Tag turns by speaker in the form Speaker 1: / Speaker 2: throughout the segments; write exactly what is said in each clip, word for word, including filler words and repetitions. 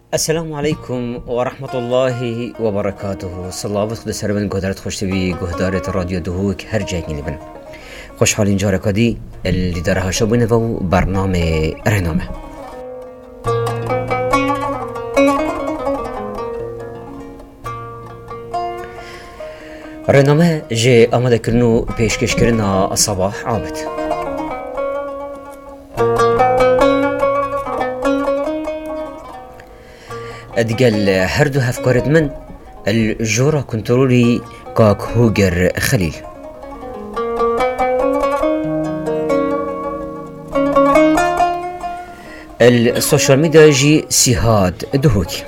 Speaker 1: السلام عليكم ورحمة الله وبركاته. صلوات خود سربن قدرت خوش تبي قهدارة راديو دهوك هر جاي لبن خوش حالين جاركا دي اللي درها شو بنفو برنامج رهنامه. رهنامه جي آماده كرنو پیشکش کرنا صباح عابد. ادقال هردو هفكارت من الجورا كنترولي كاك هوجر خليل. السوشيال ميديا جي سيهاد دهوكي.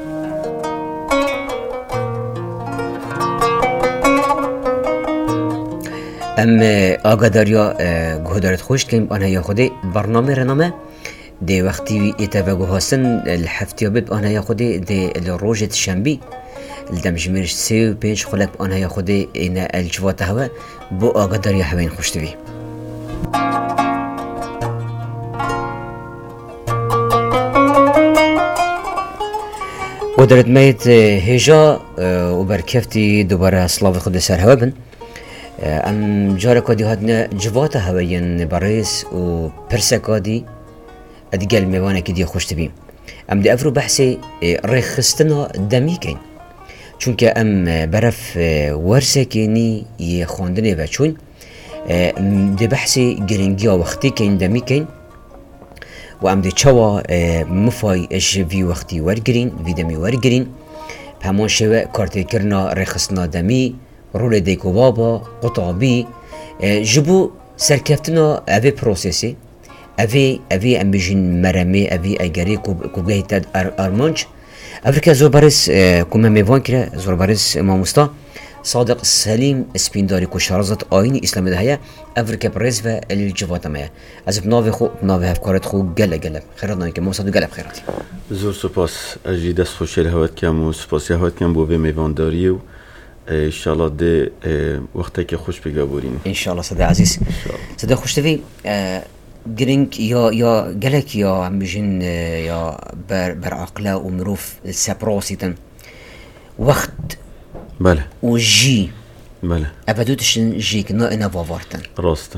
Speaker 1: ام آقا داريا قهدارت خوش كلم انا ياخده برنامج رهنامه دي وقتی اتفاقو هستن الحفتیا بب آنها یا خوده دي الروجة الشنبي الدمجميرش سي و پنج خلق آنها یا خوده این الجوات هوا بو آقا داری حوين خوشتوی. قدرت ميت هجا و بركفتي دوباره سلاف خود سر هوا بن ام جاركا دي هادنا جوات هواين بريس و پرسكادي ادقال ميوانا كدي خوش تبي ام دي افرو بحثي ريخستنا دمي كين چونك ام برف ورسكيني يخوندني بچون دي بحثي گرنگيا وقتي كين دمي كين و ام دي چوا مفاي اش في وقتي ورگرين في دمي ورگرين بهمان شوه كارتي كرنا ريخستنا دمي رول ديكو بابا قطابي جبو سركفتنا اوه پروسيسي اوی اوی ام بيجين مرمي اوی اگری کوگهیت ارمانج افریکا زور بارس کومه میوان کرده زور بارس ماموستا صادق سلیم اسپینداری کو شارزت آین اسلامی دهیا افریکا پرز و الجوات مایا از بناو خو بناو افکارت خو گله گله خیرات نمی که موساد گله خیرات
Speaker 2: زور سپاس اجی دست خوشیل هوت کم و سپاس هوت کم بو به میوان داری و ان شاء الله ده وقتی که خوش بگابورین
Speaker 1: ان شاء الله صدا عزیز صدا خوش تفی گرینگ یا یا گلک یا هم بيجين یا بر بر عقله و مروف سپراسیتن وقت
Speaker 2: بله
Speaker 1: و جی
Speaker 2: بله
Speaker 1: ابدوتش جیک نا انا وارتن
Speaker 2: راسته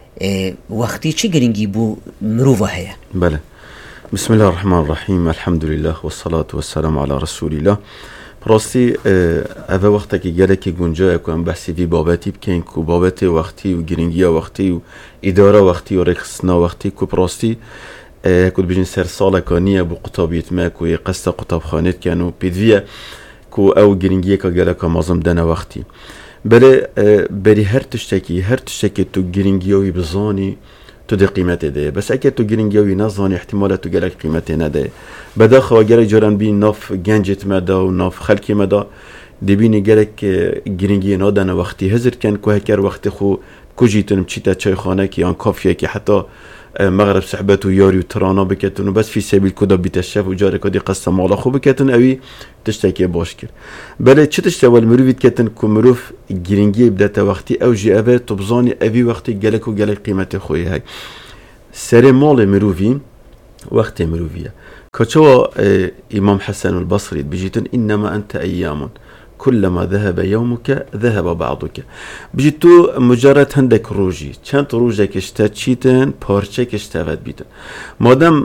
Speaker 1: وقتی چه گرینگی بو مروفه هيا
Speaker 2: بله بسم الله الرحمن الرحيم الحمد لله والصلاة والسلام على رسول الله راستی اوه وقتا که گله که گنجای کنم بحثی وی بابتی بکن که بابت وقتی و گرینگی وقتی و اداره وقتی و رخصنا وقتی که پراستی که بجین سر سال کانیه بو قطابیت ما که قصد قطاب خانت کنو پیدویه که او گرینگی که گله که مازم دنه وقتی بله بری هر تشتکی هر تشتکی تو گرینگی وی بزانی تو ده قیمته ده بس اگه تو گرینگی وی نزانی احتمال تو گله قیمته نده بدا خواگره جارن بی ناف گنجت مدا و ناف خلکی مدا دبینی گرک گرینگی نادن وقتی هزر کن که هکر وقت خو کجیتونم چیتا چای خانه که آن کافیه که حتی مغرب صحبت و یاری و ترانا بکتون و بس فی سبیل کدا بیتشف و جاره کدی قصه مالا خوب بکتون اوی تشتکی باش کرد بله چه تشت اول مروفید کتن که مروف گرینگی بدتا وقتی او جی اوه تبزانی اوی وقتی گلک و گلک قیمت خوی های سر مال مروفی وقت مروفیه كتشوا إمام حسن البصري بيجيتن إنما أنت أيام كلما ذهب يومك ذهب بعضك بيجيتو مجرد هندك روجي چند روجك اشتاد چيتن پارچك اشتاد بيتن مادام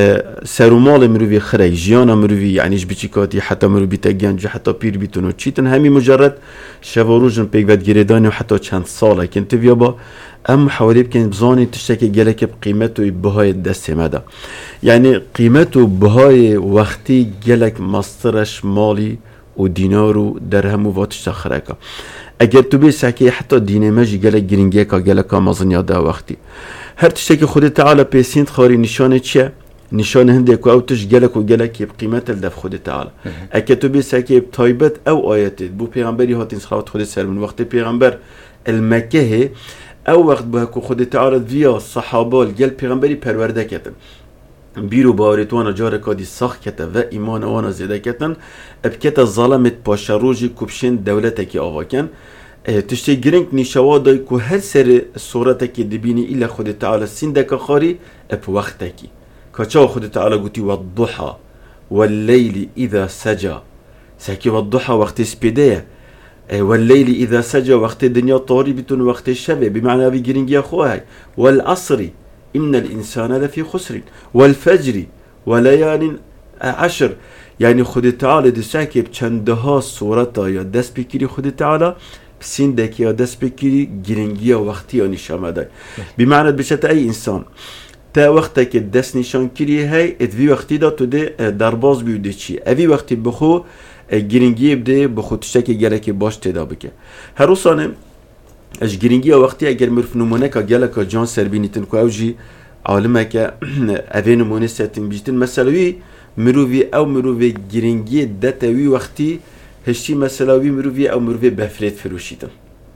Speaker 2: سرومال مروفي خري جيانا مروفي يعني ايش بيچيكاتي حتى مروفي تگنج حتى پير بيتن و چيتن همي مجرد شوا روجن پیگوت گریدانی و حتى چند ساله كنت بيابا ام حوالي بكن بزاني تشتكي جلك بقيمته بهاي الدست مدى يعني قيمته بهاي وقتي جلك مصرش مالي ودينارو درهم واتش تخركا اگر تو بيساكي حتى دينامجي جلك جرينجيكا جلك مازنيا دا وقتي هر تشتكي خود تعالى بيسين خاري نشانه چيه نشان هندك او تش جلك وجلك بقيمته الدف خود تعالى اگر تو بيساكي بطيبت او آيات بو پیغمبري هاتين صلوات خود سر من وقت پیغمبر المكه او وقت به که خود تعالى ویا صحابه الگل پیغمبری پرورده کتن بیرو باورتوانا جاره کادی ساخ کته و ایمان وانا زیده کتن ابکت ظلمت پاشروجی کبشین دولتکی آواکن تشتی گرنگ نیشوا دای که هر سر صورتکی دبینی ایلا خود تعالى سندک خاری اب وقتکی که چا خود تعالى گوتی والضحى والليل إذا سجى ساكي والضحى وقت سبيدية والليل إذا سجى وقت الدنيا طاربة وقت الشبه بمعنى بجرنجي أخوها والعصر إن الإنسان لفي خسر والفجر وليال عشر يعني خود تعالى دساكي بچندها صورتا یا دست بکیری خود تعالى بسين داكي یا دست بکیری گرنگی وقتی یا نشان دای بمعنى بشت أي إنسان تا وقتك دست نشان کری هاي ادوی وقتی دا تو ده درباز بیوده چی اوی وقتی بخو گرنگی بده بخو تشتاكي گلکی باش تدا بکه هر روزانه اش گرنگی وقتی اگر مرف نمونه که گلکا جان سربینیتن که اوجی عالمه که اوی نمونه ساتن بیشتن مثلوی مروفي او مروفي گرنگی دتوی وقتی هشتی مثلوی مروفي او مروفي بفرید فروشیدن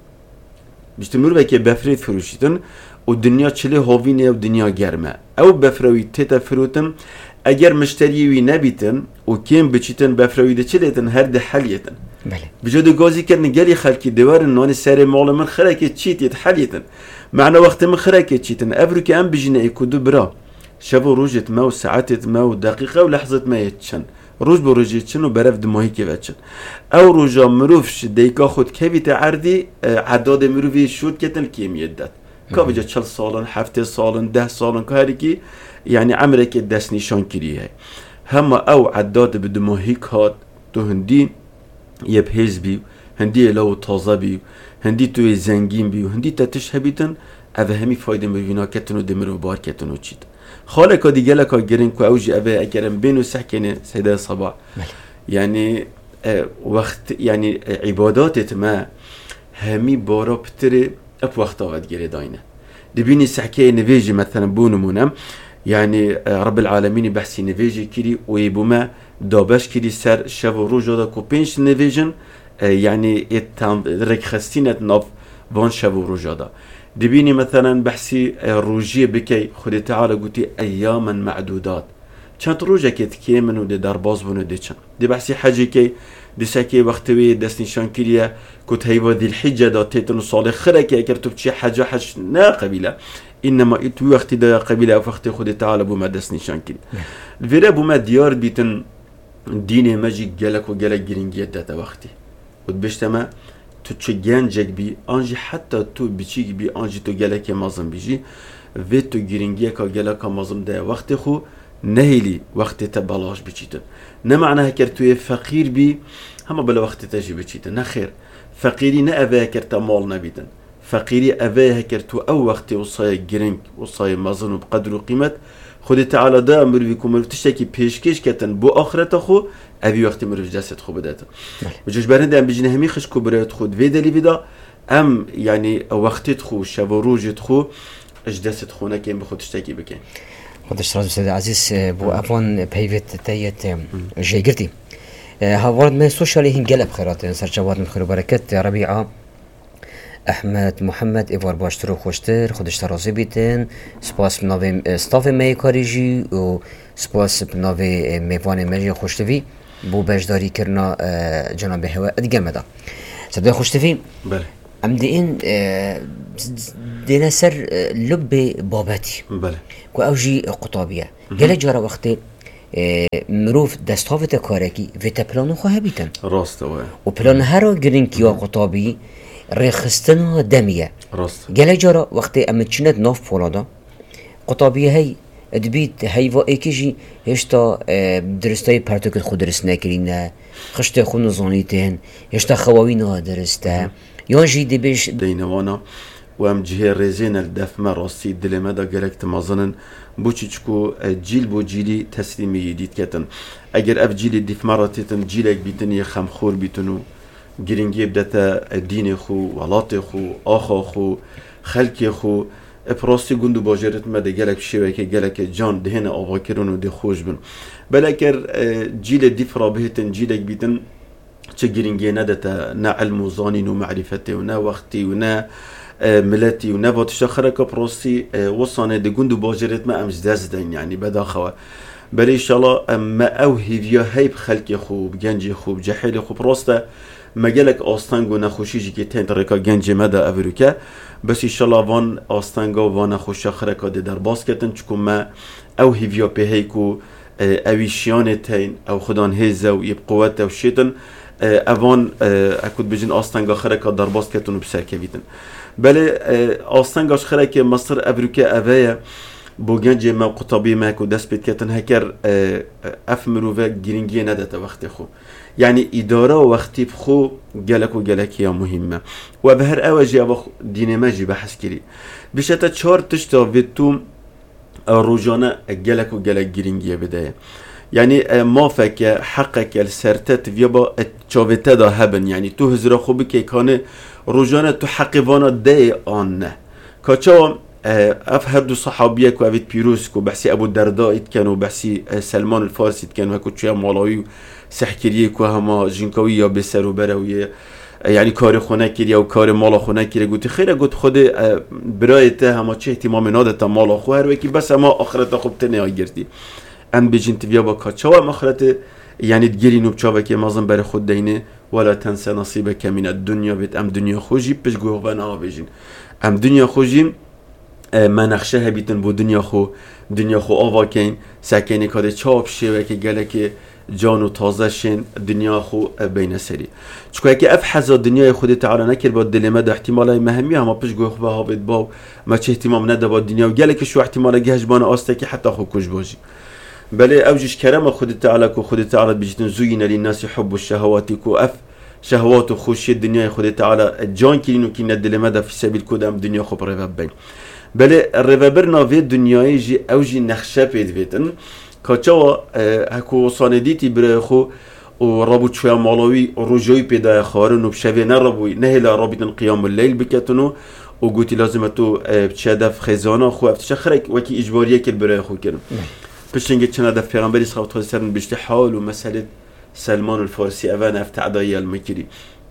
Speaker 2: بیشتر مروفي که بفرید فروشیدن و دنیا چله هاوینه و دنیا گرمه او بفروی تیتا فروتن اگر مشتریوی نبیتن و کم بچیتن بفروی ده چلیتن هر ده حلیتن
Speaker 1: بله
Speaker 2: بجد گازی کردن گلی خلکی دوار نان سر مال من خرکه چیتیت حلیتن معنی وقت من خرکه چیتن ابرو که ام بجینه اکودو برا شبو روجت ما و ساعتت ما و دقیقه و لحظت ما یتشن روز بو روجت چن و برف دماهی که وچن او روجا مروفش دیکا خود که عردی عداد مروفی شود کتن کیمیت داد که بجا چل سالن هفته سالن ده سالن که هری که یعنی عمره که دست نشان کریه همه او عداد بدماهی که تو هندی یه بهز بیو هندی لو تازه بیو هندی توی زنگین بیو هندی تتش هبیتن اوه همی فایده مروینا کتن و دمرو بار کتن و چید خالك دي جالك جرين كو اوجي ابي اكرم بينو سحكنه سيده صباح يعني اه وقت يعني عبادات ما همي بارا بتري اب وقت وقت جري داينه دبيني سحكي نفيجي مثلا بونمونم يعني اه رب العالمين بحسي نفيجي كيري ويبوما دابش كيري سر شب روجا دا كو بينش نفيجن اه يعني اتام ركخستينه ناف وان شب روجا دا دبيني مثلا بحسي روجيه بكي خدي تعالى قلتي اياما معدودات كانت روجه كي تكيمن ودي درباز بنو دي كان دي بحسي حاجه كي دي ساكي وقتوي دس نشان كريا كنت هيوا دي الحجه دا تيتن صالح خره كي كرتب شي حاجه حاج نا قبيله انما ات وقت دا قبيله وقت خدي تعالى بما دس نشان كري الفيرا بما ديار بيتن دين ماجي جالك وجالك جرينجيه دا وقتي وتبشتما تو چه گنجک بی آنجی حتی تو بچیک بی آنجی تو گلک مازم بیجی و تو گرینگی که گلک مازم ده وقت خو نهیلی وقت تا بلاش بچیتن نه معناه کر توی فقیر بی همه بلا وقت تاجی بچیتن نه خیر فقیری نه اوه کر تا مال نبیدن فقیری اوه کر تو او وقت وصای گرینگ وصای مازن و بقدر و قیمت خود تعالی دا امر بی کمر تشتکی پیشکش کتن بو آخرت خو اوی وقتی مروف جسد خو بدات و جوش برنده ام بجنه همی خش کو برایت خود ویدلی بیدا ام یعنی وقتت خو شب و روجت خو اش دست خو نکن بخود تشتکی بکن
Speaker 1: خودش راز استاد عزیز بو افان پیوت تایت جیگرتی هاورد ما سوشالی هین گلب خیرات سرچوات خیر و برکت ربیعه احمد محمد ایوار باشتر و خوشتر خودش ترازی بیتن سپاس بناوی استاف می کاریجی و سپاس بناوی میوان مجی خوشتوی بو بجداری کرنا جناب هوا ادگه مدا صدای خوشتوی
Speaker 2: بله
Speaker 1: ام دین دینا سر لب بابتی
Speaker 2: بله
Speaker 1: که اوجی قطابیه گله جارا وقتی مروف دستاوت کارکی ویتا پلانو خواه بیتن
Speaker 2: راسته وای
Speaker 1: و پلان هر گرینکی و قطابی رخستن دمیه
Speaker 2: راست
Speaker 1: گله جارا وقتی امتشنت ناف پولادا قطابیه هی ادبیت هیوا ایکیجی هشتا درستای پرتوکت خود درست نکرینه خشت خود نزانیتن هشتا خواوینا درسته یا جی دی بیش
Speaker 2: دینوانا و ام جهه رزین الدف ما راستی دلمه دا گلک تمازنن بوچی چکو جیل بو جیلی تسلیمی دید کتن اگر اف جیل دیف مراتیتن جیلک بیتن یه خمخور بیتنو گرینگی بدتا دین خو ولات خو آخا خو خلق خو افراستی گندو باجرت مده گلک شوه که گلک جان دهن آقا کرن و ده خوش بن بلکر جیل دیف رابهتن جیلک بیتن چه گرینگی ندتا نه علم و زانین و معرفته و نه وقتی و نه ملتی و نه واتشا خرکا پراستی وصانه ده گندو باجرت ما امز دزدن يعني بدا خوا بل انشالله ما او هیویا هیب خلق خوب گنج خوب جحیل خوب راسته مجالك آستانگو نخوشیجی که تن ترکا گنج مده اوروکه بس انشالله وان آستانگو وان خوش خرکا ده در باز کتن چکو ما او هیویا پهیکو اویشیان تین او خدان هیزه و یب قوت و شیطن اوان اکود بجن آستنگا خره که در باست کتونو بسر کویدن بله آستنگاش خره که مصر ابروکه اوه بو گنج ما قطابی ما کو دست بید کتن هکر اف مروفه گرینگی نداته وقتی خو يعني إدارة وقتي بخو جالك وجالك يا مهمة وبهر أوجي أبغ دينامجي بحث كري بشتى تشار تشتا فيتوم روجانا جالك وجالك جرينجيا بداية يعني ما فك حقك السرتت فيبا تشافيتا دا هبن يعني تو هزرا خوبك كان روجانا تو حقوانا داي آن كاتشا اف هر دو صحابيه كو افيت بيروس كو بحسي ابو الدرداء كانوا بحسي سلمان الفارسي كانوا هكو تشيا مالاوي سحكريه كو هما جنكويه بسر وبرويه يعني كار خونه كيريا و كار مالا خونه كيريا قلت خير قلت خود برايته هما چه اهتمام نادت مالا خو هر وكي بس اما اخرت خوب تنه گرتي ام بجنت بیا با كاتشا اخرت يعني تجري نو بچاوه كي مازن بر خود دينه ولا تنسى نصيبك من الدنيا بيت ام دنيا خوجي بش گو بنا بجين ام دنيا خوجي ما نخشه بیتن بو دنیا خو دنیا خو آوا کن سکنی کاده چاپ شوه که گله که جان و تازه شن دنیا خو بین سری چون که اف حزا دنیای خود تعالی نکر با دل مد احتمالای مهمی اما پیش گوخ به ها بید باو ما چه احتمام نده با دنیا و گله که شو احتمال گهجبان آسته که حتی خو کش باشی بله اوجش کرم خود تعالی کو خود تعالی بجتن زوین للناس حب الشهوات کو اف شهوات و خوشی دنیای خود تعالی جان کلینو کی ندل مد فی سبیل کدام دنیا خو پر بین بله الرفابر ناوی دنیای جی اوجی نخشه پید ویتن کچوا هکو ساندیتی برای خو و رابط شویا مالوی رجوی پیدا خارن و بشوی نرابوی نهلا رابطن قیام اللیل بکتنو و گوتی لازم تو بچهدف خزانه خو افتش خرک وکی اجباریه که برای خو کنم پشنگه چند دف پیغمبری صلی الله علیه و سلم بجت حال و مسئله سلمان الفارسی اوان افت عدای المکری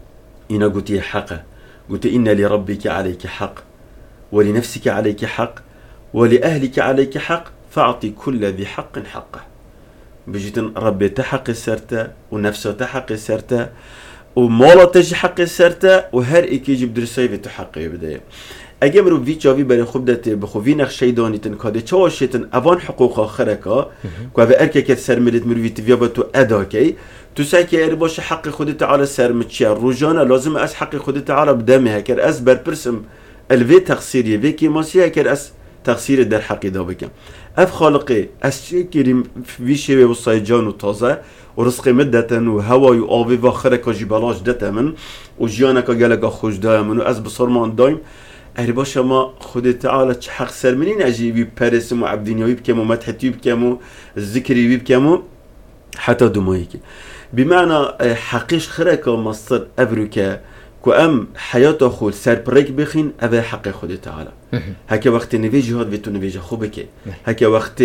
Speaker 2: اینا گوتی حقه گوتی این لربک علیک حق ولنفسك عليك حق ولأهلك عليك حق فأعطي كل ذي حق حقه بجيتن ربي تحق السرته ونفسه تحق السرته ومالا تجي حق السرته وهر ايكي يجيب درسي في تحقه بداية اجمرو في جاوي بين خبدته بخوفي نخشي دانيتن كادي تشوشيتن اوان حقوق اخركا كوافي اركك سرملت مروي تفيابتو اداكي تساكي ارباش حق خود تعالى سرمتشي روجانا لازم اس حق خود تعالى بدمها كر اس بربرسم الوی تقصیری وی که ماسیه کر از تقصیر در حقی دا بکن اف خالقی از چه کریم وی شوی و سایجان و تازه و رزق مدتن و هوای و آوی و خرکا جیبالاش دتمن و جیانکا گلگا خوش دایمن و از بصرمان دایم اری باشه ما خود تعالی چه حق سرمنین عجیبی پرسم و عبدینیوی بکم و مدحتیوی بکم و ذکریوی بکم و حتی دمایی که بمعنى حقیش خرکا مصر ابرو که كأم حياته خود سر بريك بخين أبا حق خود تعالى هكا وقت نبيجي هات بيتو نبيجي خوبك هكا وقت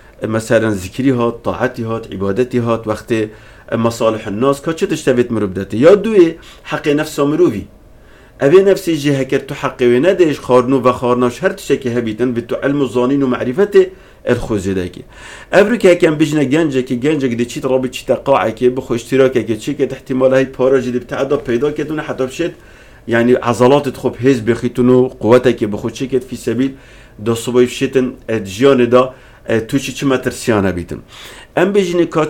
Speaker 2: مثلا ذكري هات طاعتي هات عبادتي هات وقت مصالح الناس كا چه تشتبت مربدته يا دوي حق نفسه مروفي أبي نفسي جي هكا تو حقي وندش خارنو و خارناش هر تشكي هبيتن بتو علم الظانين ومعرفته الخوزي داكي أبريكا كان بيجنا جنجا كي جنجا دي تشيت رابط تشيت قاعة كي بخو اشتراكا كي تشيك احتمال هاي باراجي دي بتاعدا بيدا كتون حتى بشيت يعني عضلات تخوب هيز بخيتونو قوتك بخو تشيكت في سبيل دا صباي بشيتن جيان دا توشي چما ترسيانا بيتن ام بيجني